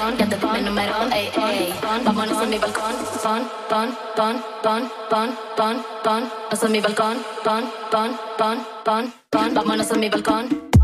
balcón, ya te di mi número, ey, ey. Vámonos a mi balcón, pon, pon, pon, pon, pon, pon, pon. Vámonos a mi balcón, pon, pon, pon, pon, pon. Vámonos a mi balcón.